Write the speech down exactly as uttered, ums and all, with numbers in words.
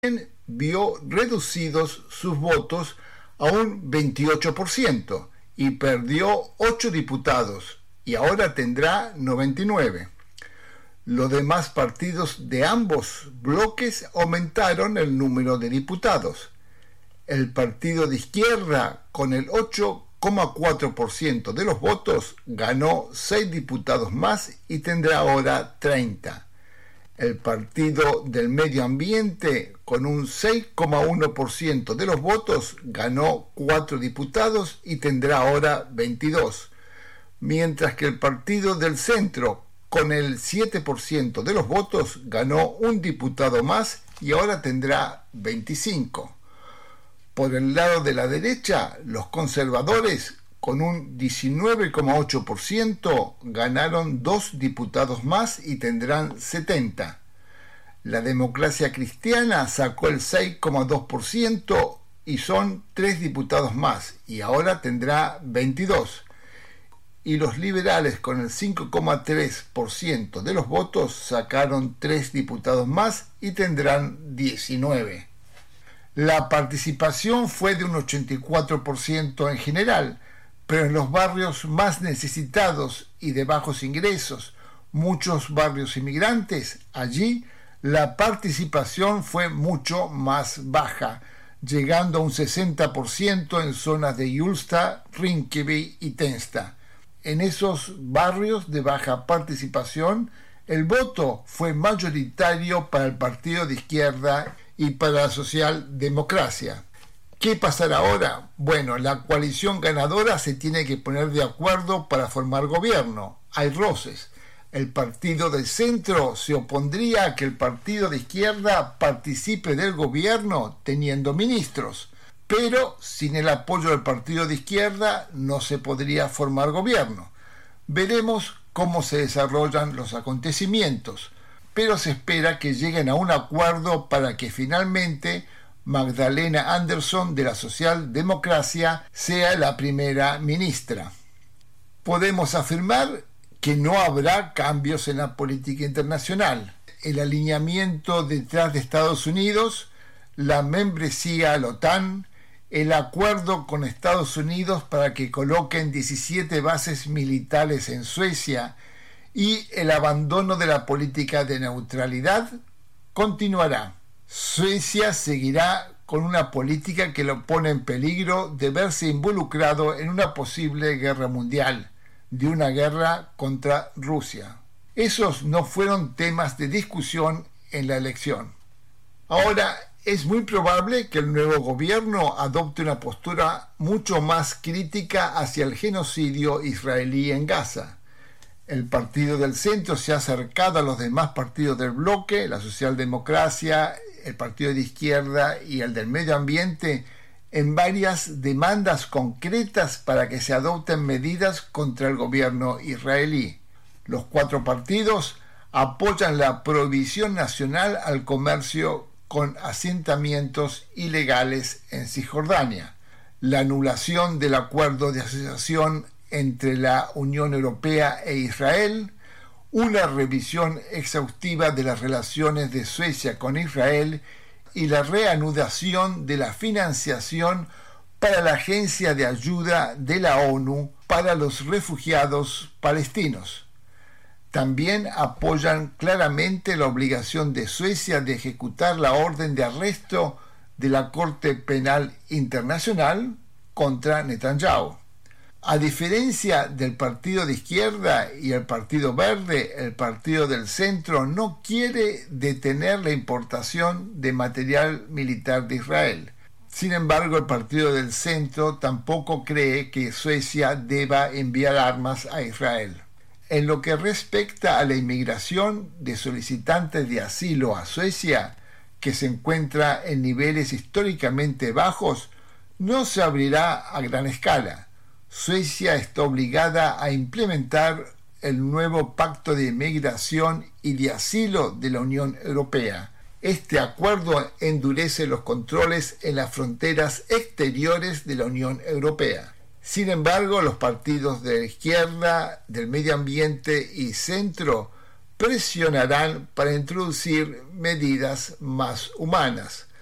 vio reducidos sus votos a un veintiocho por ciento y perdió ocho diputados y ahora tendrá noventa y nueve. Los demás partidos de ambos bloques aumentaron el número de diputados. El partido de izquierda, con el ocho coma cuatro por ciento de los votos, ganó seis diputados más y tendrá ahora treinta. El partido del medio ambiente, con un seis coma uno por ciento de los votos, ganó cuatro diputados y tendrá ahora veintidós. Mientras que el partido del centro, con el siete por ciento de los votos, ganó un diputado más y ahora tendrá veinticinco. Por el lado de la derecha, los conservadores, con un diecinueve coma ocho por ciento, ganaron dos diputados más y tendrán setenta. La Democracia Cristiana sacó el seis coma dos por ciento y son tres diputados más y ahora tendrá veintidós. Y los liberales, con el cinco coma tres por ciento de los votos, sacaron tres diputados más y tendrán diecinueve. La participación fue de un ochenta y cuatro por ciento en general, pero en los barrios más necesitados y de bajos ingresos, muchos barrios inmigrantes, allí la participación fue mucho más baja, llegando a un sesenta por ciento en zonas de Hjulsta, Rinkeby y Tensta. En esos barrios de baja participación, el voto fue mayoritario para el partido de izquierda y para la socialdemocracia. ¿Qué pasará ahora? Bueno, la coalición ganadora se tiene que poner de acuerdo para formar gobierno. Hay roces. El partido del centro se opondría a que el partido de izquierda participe del gobierno teniendo ministros. Pero sin el apoyo del partido de izquierda no se podría formar gobierno. Veremos cómo se desarrollan los acontecimientos, pero se espera que lleguen a un acuerdo para que finalmente Magdalena Andersson de la Socialdemocracia sea la primera ministra. Podemos afirmar que no habrá cambios en la política internacional. El alineamiento detrás de Estados Unidos, la membresía a la OTAN, el acuerdo con Estados Unidos para que coloquen diecisiete bases militares en Suecia y el abandono de la política de neutralidad continuará. Suecia seguirá con una política que lo pone en peligro de verse involucrado en una posible guerra mundial, de una guerra contra Rusia. Esos no fueron temas de discusión en la elección. Ahora, es muy probable que el nuevo gobierno adopte una postura mucho más crítica hacia el genocidio israelí en Gaza. El partido del centro se ha acercado a los demás partidos del bloque, la socialdemocracia, el partido de izquierda y el del medio ambiente, en varias demandas concretas para que se adopten medidas contra el gobierno israelí. Los cuatro partidos apoyan la prohibición nacional al comercio con asentamientos ilegales en Cisjordania, la anulación del acuerdo de asociación entre la Unión Europea e Israel, una revisión exhaustiva de las relaciones de Suecia con Israel y la reanudación de la financiación para la Agencia de Ayuda de la ONU para los Refugiados Palestinos. También apoyan claramente la obligación de Suecia de ejecutar la orden de arresto de la Corte Penal Internacional contra Netanyahu. A diferencia del partido de izquierda y el partido verde, el partido del centro no quiere detener la importación de material militar de Israel. Sin embargo, el partido del centro tampoco cree que Suecia deba enviar armas a Israel. En lo que respecta a la inmigración de solicitantes de asilo a Suecia, que se encuentra en niveles históricamente bajos, no se abrirá a gran escala. Suecia está obligada a implementar el nuevo Pacto de Migración y de Asilo de la Unión Europea. Este acuerdo endurece los controles en las fronteras exteriores de la Unión Europea. Sin embargo, los partidos de izquierda, del medio ambiente y centro presionarán para introducir medidas más humanas.